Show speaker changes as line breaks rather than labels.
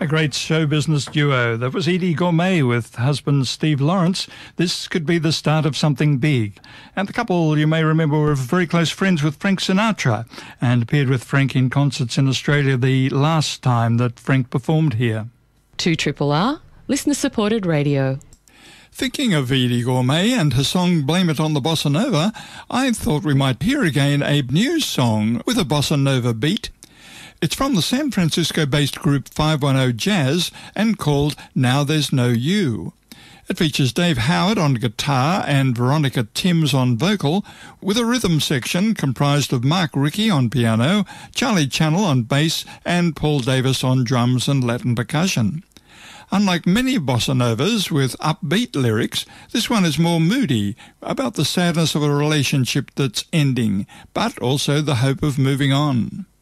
A great show business duo. That was Edie Gourmet with husband Steve Lawrence. This could be the start of something big. And the couple, you may remember, were very close friends with Frank Sinatra and appeared with Frank in concerts in Australia the last time that Frank performed here.
2RRR, listener-supported radio.
Thinking of Edie Gourmet and her song Blame It on the Bossa Nova, I thought we might hear again a new song with a Bossa Nova beat. It's from the San Francisco-based group 510 Jazz and called Now There's No You. It features Dave Howard on guitar and Veronica Timms on vocal, with a rhythm section comprised of Mark Rickey on piano, Charlie Channel on bass and Paul Davis on drums and Latin percussion. Unlike many bossa novas with upbeat lyrics, this one is more moody, about the sadness of a relationship that's ending, but also the hope of moving on.